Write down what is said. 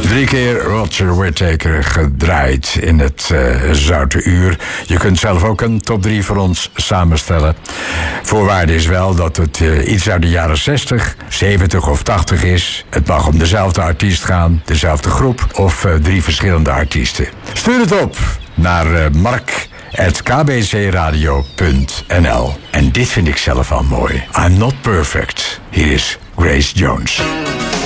3 keer Roger Whittaker gedraaid in het Zoute Uur. Je kunt zelf ook een top 3 voor ons samenstellen. Voorwaarde is wel dat het iets uit de jaren 60, 70 of 80 is. Het mag om dezelfde artiest gaan, dezelfde groep of 3 verschillende artiesten. Stuur het op naar mark@kbcradio.nl. En dit vind ik zelf al mooi. I'm not perfect. Hier is Grace Jones.